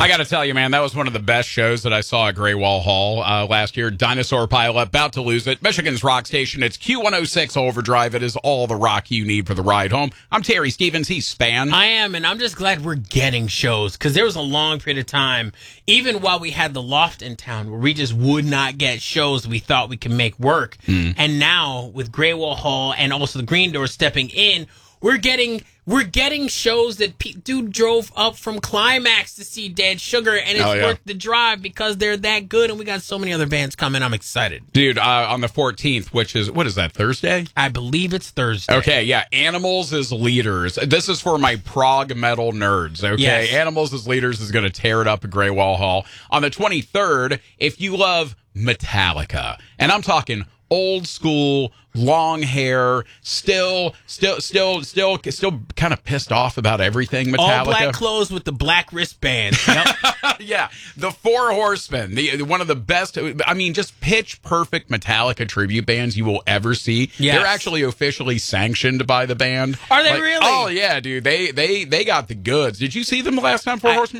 I got to tell you, man, that was one of the best shows that I saw at Great Wall Hall last year. Dinosaur Pilot, about to lose it. Michigan's Rock Station. It's Q106 Overdrive. It is all the rock you need for the ride home. I'm Terry Stevens. He's Span. I am, and I'm just glad we're getting shows, because there was a long period of time, even while we had the Loft in town, where we just would not get shows we thought we could make work. And now, with Great Wall Hall and also the Green Door stepping in, we're getting shows that dude drove up from Climax to see Dead Sugar, and it's worth the drive because they're that good, and we got so many other bands coming. I'm excited. Dude, on the 14th, which is, what is that, Thursday? I believe it's Thursday. Okay, yeah, Animals as Leaders. This is for my prog metal nerds, okay? Yes. Animals as Leaders is going to tear it up at Great Wall Hall. On the 23rd, if you love Metallica, and I'm talking old school, long hair, still kind of pissed off about everything Metallica. All black clothes with the black wristbands. Yep. Yeah, the Four Horsemen, one of the best, I mean, just pitch perfect Metallica tribute bands you will ever see. Yes. They're actually officially sanctioned by the band. Are they really? Oh yeah, dude. They got the goods. Did you see them the last time, Four Horsemen?